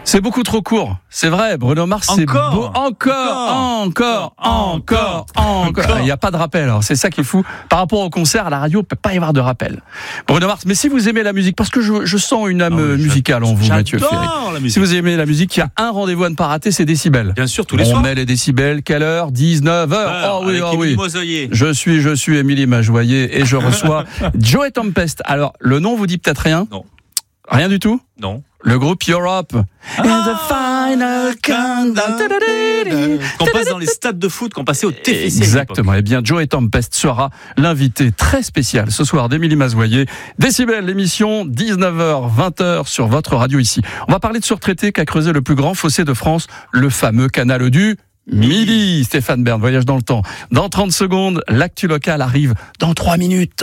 C'est beaucoup trop court. C'est vrai, Bruno Mars, c'est beau. Encore. Il n'y a pas de rappel. Alors, c'est ça qui est fou. Par rapport au concert, à la radio, il ne peut pas y avoir de rappel. Bruno Mars, mais si vous aimez la musique, parce que je sens une âme musicale en vous, Mathieu Ferry. Si vous aimez la musique, il y a un rendez-vous à ne pas rater, c'est Décibel. Bien sûr, tous les soirs. On met les décibels, quelle heure ? 19h. Oui. Mozoyer. Je suis Émilie Majoyer et je reçois Joey Tempest. Alors, le nom vous dit peut-être rien ? Non. Rien du tout ? Non. Le groupe Europe. And the final countdown. Qu'on passe dans les stades de foot, qu'on passait au TFC. Exactement. Eh bien, Joey Tempest sera l'invité très spécial ce soir d'Émilie Mazoyer. Décibel, l'émission 19h, 20h sur votre radio ici. On va parler de ce retraité qui a creusé le plus grand fossé de France, le fameux canal du Midi. Stéphane Bern, voyage dans le temps. Dans 30 secondes, l'actu locale arrive dans 3 minutes.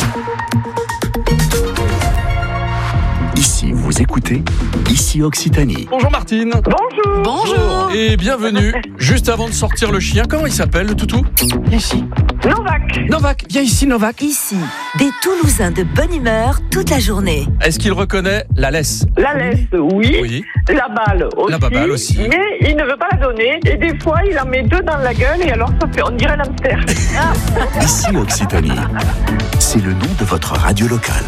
Ici, vous écoutez, ici Occitanie. Bonjour Martine. Bonjour. Et bienvenue. Juste avant de sortir le chien, comment il s'appelle le toutou ? Ici. Novak, viens ici Novak. Ici, des Toulousains de bonne humeur toute la journée. Est-ce qu'il reconnaît la laisse ? La laisse, oui. La balle aussi. Mais il ne veut pas la donner. Et des fois, il en met 2 dans la gueule et alors ça fait, on dirait l'hamster. Ici Occitanie, c'est le nom de votre radio locale.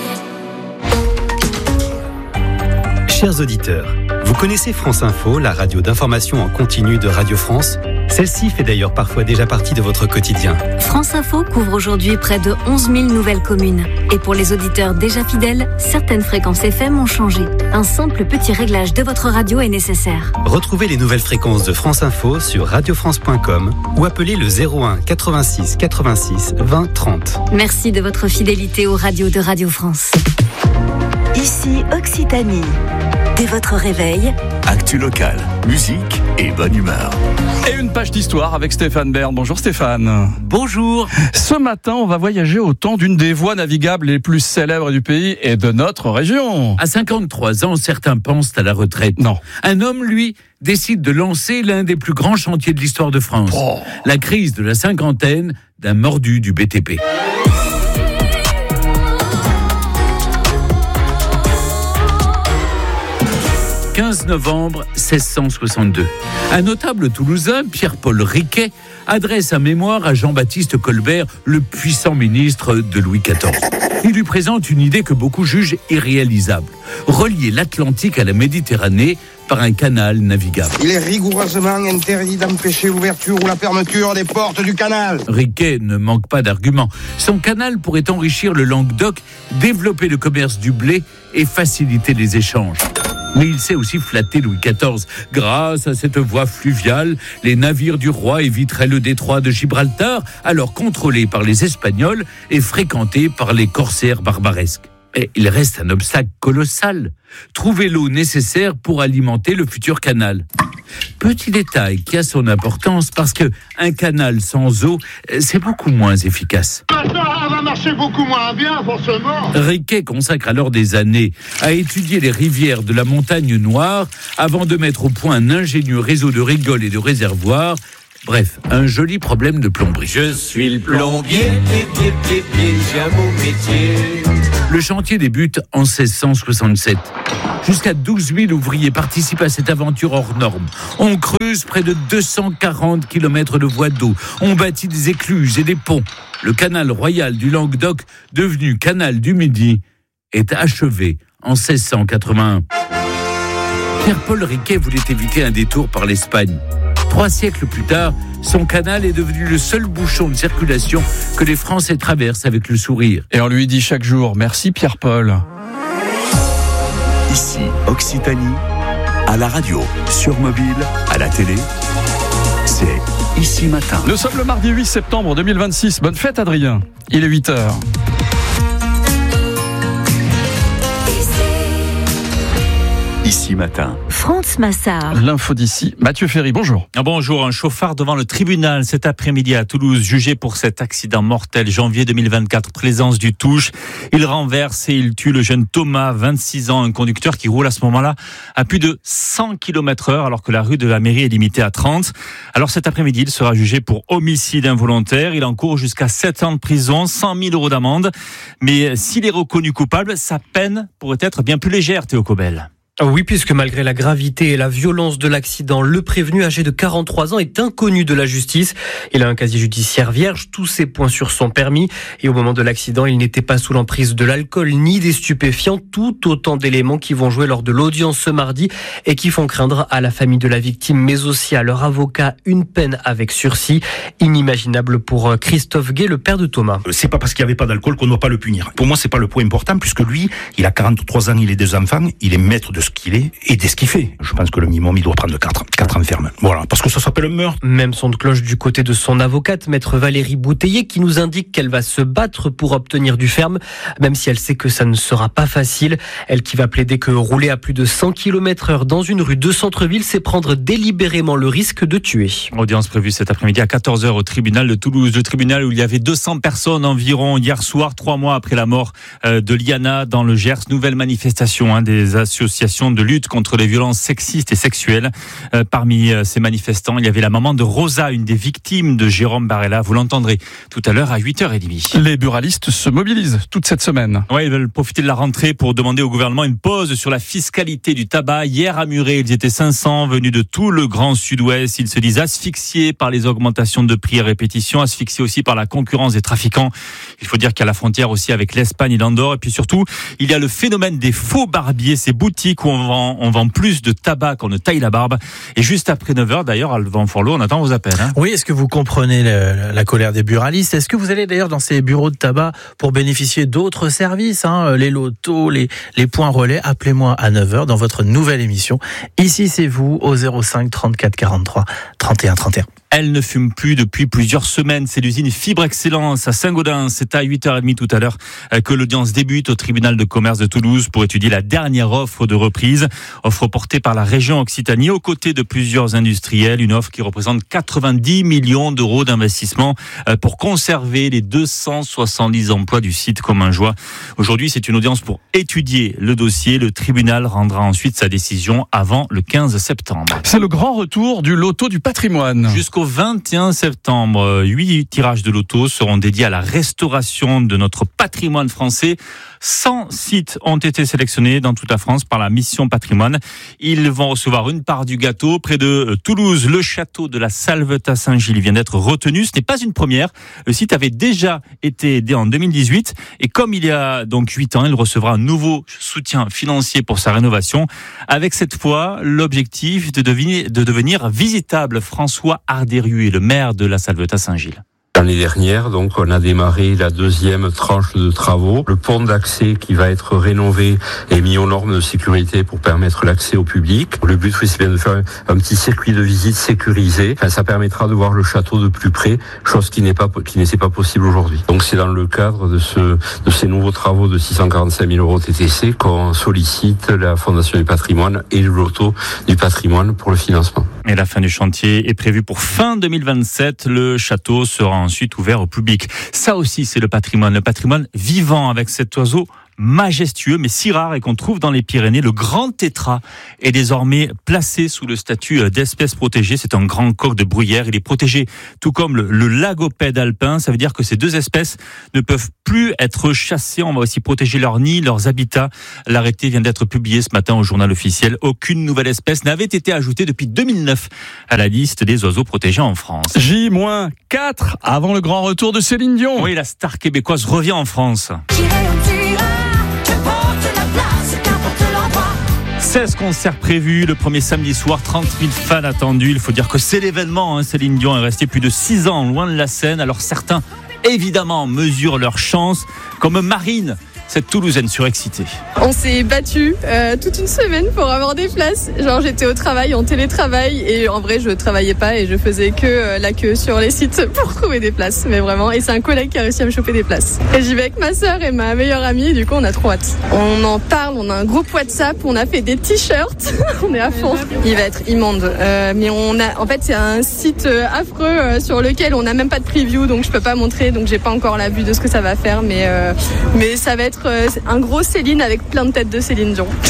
Chers auditeurs, vous connaissez France Info, la radio d'information en continu de Radio France ? Celle-ci fait d'ailleurs parfois déjà partie de votre quotidien. France Info couvre aujourd'hui près de 11 000 nouvelles communes. Et pour les auditeurs déjà fidèles, certaines fréquences FM ont changé. Un simple petit réglage de votre radio est nécessaire. Retrouvez les nouvelles fréquences de France Info sur radiofrance.com ou appelez le 01 86 86 20 30. Merci de votre fidélité aux radios de Radio France. Ici Occitanie. Dès votre réveil, actu locale, musique et bonne humeur. Et une page d'histoire avec Stéphane Bern. Bonjour Stéphane. Bonjour. Ce matin, on va voyager au temps d'une des voies navigables les plus célèbres du pays et de notre région. À 53 ans, certains pensent à la retraite. Non. Un homme, lui, décide de lancer l'un des plus grands chantiers de l'histoire de France. La crise de la cinquantaine d'un mordu du BTP. 15 novembre 1662. Un notable toulousain, Pierre-Paul Riquet, adresse un mémoire à Jean-Baptiste Colbert, le puissant ministre de Louis XIV. Il lui présente une idée que beaucoup jugent irréalisable. Relier l'Atlantique à la Méditerranée par un canal navigable. Il est rigoureusement interdit d'empêcher l'ouverture ou la fermeture des portes du canal. Riquet ne manque pas d'arguments. Son canal pourrait enrichir le Languedoc, développer le commerce du blé et faciliter les échanges. Mais il sait aussi flatter Louis XIV. Grâce à cette voie fluviale, les navires du roi éviteraient le détroit de Gibraltar, alors contrôlé par les Espagnols et fréquenté par les corsaires barbaresques. Et il reste un obstacle colossal. Trouver l'eau nécessaire pour alimenter le futur canal. Petit détail qui a son importance parce que un canal sans eau, c'est beaucoup moins efficace. Ça va marcher beaucoup moins bien, forcément. Riquet consacre alors des années à étudier les rivières de la montagne Noire avant de mettre au point un ingénieux réseau de rigoles et de réservoirs. Bref, un joli problème de plomberie. Je suis le plombier, j'ai un beau métier. Le chantier débute en 1667. Jusqu'à 12 000 ouvriers participent à cette aventure hors norme. On creuse près de 240 km de voies d'eau. On bâtit des écluses et des ponts. Le canal royal du Languedoc, devenu canal du Midi, est achevé en 1681. Pierre-Paul Riquet voulait éviter un détour par l'Espagne. 3 siècles plus tard, son canal est devenu le seul bouchon de circulation que les Français traversent avec le sourire. Et on lui dit chaque jour, merci Pierre-Paul. Ici, Occitanie, à la radio, sur mobile, à la télé, c'est Ici Matin. Nous sommes le mardi 8 septembre 2026. Bonne fête Adrien. Il est 8h. Ici Matin. France Massard. L'info d'ici. Mathieu Ferry, bonjour. Bonjour, un chauffard devant le tribunal cet après-midi à Toulouse, jugé pour cet accident mortel janvier 2024, Plaisance du Touche. Il renverse et il tue le jeune Thomas, 26 ans, un conducteur qui roule à ce moment-là à plus de 100 km/h alors que la rue de la mairie est limitée à 30. Alors cet après-midi, il sera jugé pour homicide involontaire. Il encourt jusqu'à 7 ans de prison, 100 000 € d'amende. Mais s'il est reconnu coupable, sa peine pourrait être bien plus légère, Théo Cobel. Oui, puisque malgré la gravité et la violence de l'accident, le prévenu âgé de 43 ans est inconnu de la justice. Il a un casier judiciaire vierge, tous ses points sur son permis. Et au moment de l'accident, il n'était pas sous l'emprise de l'alcool ni des stupéfiants. Tout autant d'éléments qui vont jouer lors de l'audience ce mardi et qui font craindre à la famille de la victime, mais aussi à leur avocat, une peine avec sursis. Inimaginable pour Christophe Gay, le père de Thomas. C'est pas parce qu'il n'y avait pas d'alcool qu'on ne doit pas le punir. Pour moi, c'est pas le point important, puisque lui, il a 43 ans, il est 2 enfants, il est maître de ce qu'il est et de ce qu'il fait. Je pense que le minimum, il doit prendre 4 ans ferme. Voilà, parce que ça s'appelle un meurtre. Même son de cloche du côté de son avocate, maître Valérie Bouteiller, qui nous indique qu'elle va se battre pour obtenir du ferme, même si elle sait que ça ne sera pas facile. Elle qui va plaider que rouler à plus de 100 km/h dans une rue de centre-ville, c'est prendre délibérément le risque de tuer. Audience prévue cet après-midi à 14h au tribunal de Toulouse. Le tribunal où il y avait 200 personnes environ hier soir, 3 mois après la mort de Liana dans le Gers. Nouvelle manifestation des associations de lutte contre les violences sexistes et sexuelles. Parmi ces manifestants, il y avait la maman de Rosa, une des victimes de Jérôme Barella. Vous l'entendrez tout à l'heure à 8h30. Les buralistes se mobilisent toute cette semaine. Oui, ils veulent profiter de la rentrée pour demander au gouvernement une pause sur la fiscalité du tabac. Hier à Muret, ils étaient 500 venus de tout le Grand Sud-Ouest. Ils se disent asphyxiés par les augmentations de prix à répétition, asphyxiés aussi par la concurrence des trafiquants. Il faut dire qu'il y a la frontière aussi avec l'Espagne et l'Andorre. Et puis surtout, il y a le phénomène des faux barbiers, ces boutiques où on vend plus de tabac qu'on ne taille la barbe. Et juste après 9h, d'ailleurs, à Levant-Forlot, on attend vos appels. Oui, est-ce que vous comprenez la colère des buralistes ? Est-ce que vous allez d'ailleurs dans ces bureaux de tabac pour bénéficier d'autres services, les lotos, les points relais ? Appelez-moi à 9h dans votre nouvelle émission. Ici, c'est vous au 05 34 43 31 31. Elle ne fume plus depuis plusieurs semaines. C'est l'usine Fibre Excellence à Saint-Gaudens. C'est à 8h30 tout à l'heure que l'audience débute au tribunal de commerce de Toulouse pour étudier la dernière offre de reprise. Offre portée par la région Occitanie aux côtés de plusieurs industriels. Une offre qui représente 90 millions d'euros d'investissement pour conserver les 270 emplois du site Comminjoie. Aujourd'hui, c'est une audience pour étudier le dossier. Le tribunal rendra ensuite sa décision avant le 15 septembre. C'est le grand retour du loto du patrimoine. Jusqu'au 21 septembre, 8 tirages de loto seront dédiés à la restauration de notre patrimoine français. 100 sites ont été sélectionnés dans toute la France par la mission patrimoine. Ils vont recevoir une part du gâteau. Près de Toulouse, le château de la Salvetat-Saint-Gilles vient d'être retenu. Ce n'est pas une première. Le site avait déjà été aidé en 2018. Et comme il y a donc 8 ans, il recevra un nouveau soutien financier pour sa rénovation. Avec cette fois, l'objectif de devenir visitable. François Ardériu est le maire de la Salvetat-Saint-Gilles. L'année dernière, donc, on a démarré la deuxième tranche de travaux. Le pont d'accès qui va être rénové et mis aux normes de sécurité pour permettre l'accès au public. Le but, c'est bien de faire un petit circuit de visite sécurisé. Enfin, ça permettra de voir le château de plus près, chose qui n'était pas possible aujourd'hui. Donc, c'est dans le cadre de ces nouveaux travaux de 645 000 euros TTC qu'on sollicite la Fondation du patrimoine et le loto du patrimoine pour le financement. Et la fin du chantier est prévue pour fin 2027. Le château sera ensuite ouvert au public. Ça aussi, c'est le patrimoine vivant avec cet oiseau majestueux, mais si rare et qu'on trouve dans les Pyrénées. Le grand tétras est désormais placé sous le statut d'espèce protégée. C'est un grand coq de bruyère. Il est protégé, tout comme le lagopède alpin. Ça veut dire que ces deux espèces ne peuvent plus être chassées. On va aussi protéger leurs nids, leurs habitats. L'arrêté vient d'être publié ce matin au journal officiel. Aucune nouvelle espèce n'avait été ajoutée depuis 2009 à la liste des oiseaux protégés en France. J-4 avant le grand retour de Céline Dion. Oui, la star québécoise revient en France. Concerts prévus, le premier samedi soir, 30 000 fans attendus. Il faut dire que c'est l'événement. Céline Dion est restée plus de 6 ans loin de la scène. Alors certains, évidemment, mesurent leur chance, comme Marine, cette Toulousaine surexcitée. On s'est battu toute une semaine pour avoir des places. Genre j'étais au travail, en télétravail, et en vrai je travaillais pas et je faisais que la queue sur les sites pour trouver des places. Mais vraiment, et c'est un collègue qui a réussi à me choper des places. Et j'y vais avec ma sœur et ma meilleure amie, et du coup on a trop hâte. On en parle, on a un groupe WhatsApp, on a fait des t-shirts, on est à fond. Il va être immonde. Mais en fait c'est un site affreux sur lequel on n'a même pas de preview, donc je peux pas montrer, donc j'ai pas encore la vue de ce que ça va faire, mais ça va être un gros Céline avec plein de têtes de Céline Dion.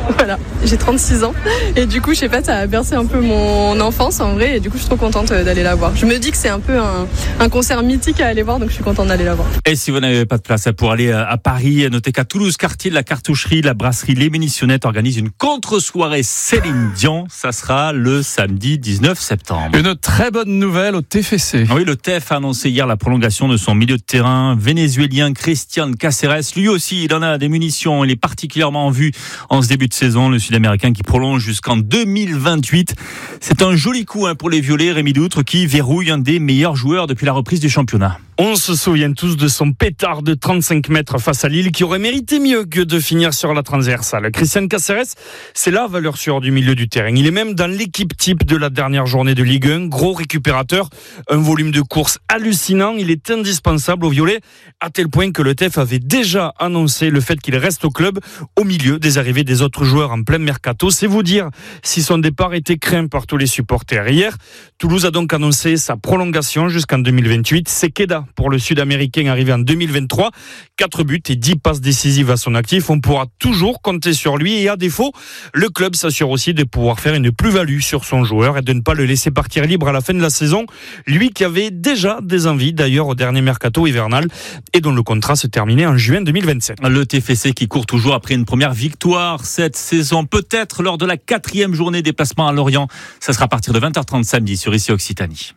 Voilà, j'ai 36 ans et du coup, je sais pas, ça a bercé un peu mon enfance en vrai et du coup, je suis trop contente d'aller la voir. Je me dis que c'est un peu un concert mythique à aller voir, donc je suis contente d'aller la voir. Et si vous n'avez pas de place pour aller à Paris, notez qu'à Toulouse, quartier de la cartoucherie, la brasserie Les Munitionnettes organise une contre-soirée Céline Dion. Ça sera le samedi 19 septembre. Une très bonne nouvelle au TFC. Oui, le TEF a annoncé hier la prolongation de son milieu de terrain vénézuélien Christian Cáceres. Lui aussi, il en a des munitions. Il est particulièrement en vue en ce début de saison. Le Sud-Américain qui prolonge jusqu'en 2028. C'est un joli coup pour les Violets, Rémi Doutre, qui verrouille un des meilleurs joueurs depuis la reprise du championnat. On se souvient tous de son pétard de 35 mètres face à Lille qui aurait mérité mieux que de finir sur la transversale. Christian Cáceres, c'est la valeur sûre du milieu du terrain. Il est même dans l'équipe type de la dernière journée de Ligue 1. Gros récupérateur, un volume de course hallucinant. Il est indispensable aux Violets à tel point que le TEF avait déjà annoncé le fait qu'il reste au club au milieu des arrivées des autres joueurs en plein mercato. C'est vous dire si son départ était craint par tous les supporters. Hier, Toulouse a donc annoncé sa prolongation jusqu'en 2028. C'est Queda pour le Sud-Américain arrivé en 2023. 4 buts et 10 passes décisives à son actif. On pourra toujours compter sur lui et à défaut, le club s'assure aussi de pouvoir faire une plus-value sur son joueur et de ne pas le laisser partir libre à la fin de la saison. Lui qui avait déjà des envies d'ailleurs au dernier mercato hivernal et dont le contrat se terminait en juin 2027. Le TFC qui court toujours après une première victoire cette saison, peut-être lors de la 4e journée déplacement à Lorient. Ça sera à partir de 20h30 samedi sur ICI Occitanie.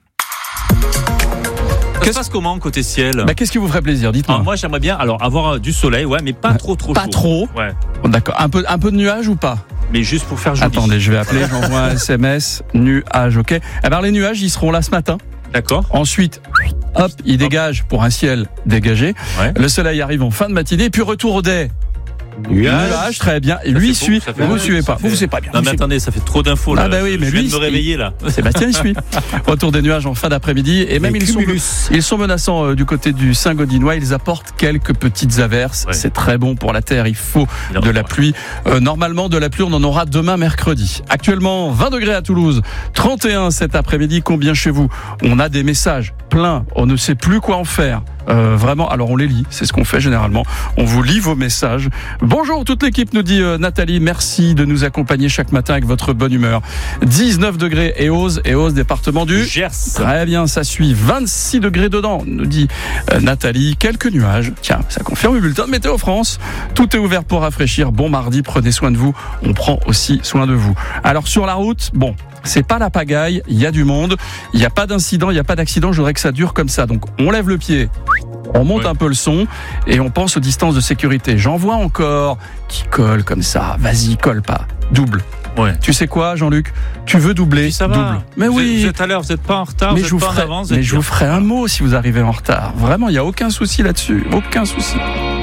Ça se passe comment côté ciel? Qu'est-ce qui vous ferait plaisir? Dites-moi. Moi, j'aimerais bien avoir du soleil, mais pas trop chaud. Pas trop. Ouais. Bon, d'accord. Un peu de nuages ou pas? Mais juste pour faire joli. Attendez, je vais appeler, j'envoie un SMS, nuages, ok. Alors les nuages, ils seront là ce matin. D'accord. Ensuite, hop, ils dégagent pour un ciel dégagé. Ouais. Le soleil arrive en fin de matinée, puis retour au day. Nuage, très bien. Et lui suit. Vous ne suivez pas. Vous ne savez pas bien. Non, mais attendez, ça fait trop d'infos là. Ah, bah oui, mais je viens de me réveiller là. Sébastien, il suit. Retour des nuages en fin d'après-midi. Et même ils sont menaçants du côté du Saint-Gaudinois. Ils apportent quelques petites averses. Ouais. C'est très bon pour la terre. Il faut de la pluie. Normalement, de la pluie, on en aura demain mercredi. Actuellement, 20 degrés à Toulouse. 31 cet après-midi. Combien chez vous? On a des messages pleins. On ne sait plus quoi en faire. Vraiment, alors on les lit, c'est ce qu'on fait généralement. On vous lit vos messages. Bonjour toute l'équipe, nous dit Nathalie. Merci de nous accompagner chaque matin avec votre bonne humeur. 19 degrés et Eauze département du Gers. Très bien, ça suit. 26 degrés dedans, nous dit Nathalie. Quelques nuages. Tiens, ça confirme le bulletin de Météo France. Tout est ouvert pour rafraîchir. Bon mardi, prenez soin de vous. On prend aussi soin de vous. Alors sur la route, c'est pas la pagaille, il y a du monde, il n'y a pas d'incident, il n'y a pas d'accident, je voudrais que ça dure comme ça. Donc on lève le pied, on monte un peu le son et on pense aux distances de sécurité. J'en vois encore qui collent comme ça, vas-y, colle pas, double. Ouais. Tu sais quoi, Jean-Luc? Tu veux doubler, ça double. Va. Mais oui. Vous êtes à l'heure, vous n'êtes pas en retard, mais vous n'êtes pas en avance. Mais je vous ferai un mot si vous arrivez en retard. Vraiment, il n'y a aucun souci là-dessus, aucun souci.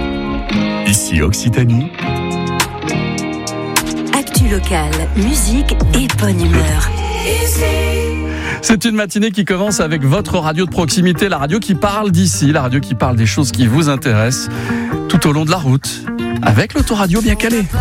Ici Occitanie. Actu locale, musique et bonne humeur. C'est une matinée qui commence avec votre radio de proximité, la radio qui parle d'ici, la radio qui parle des choses qui vous intéressent tout au long de la route, avec l'autoradio bien calée.